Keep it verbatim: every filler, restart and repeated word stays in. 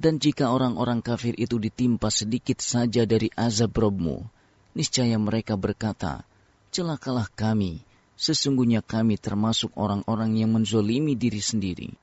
Dan jika orang-orang kafir itu ditimpa sedikit saja dari azab Rabb-Mu, niscaya mereka berkata, celakalah kami, sesungguhnya kami termasuk orang-orang yang menzolimi diri sendiri.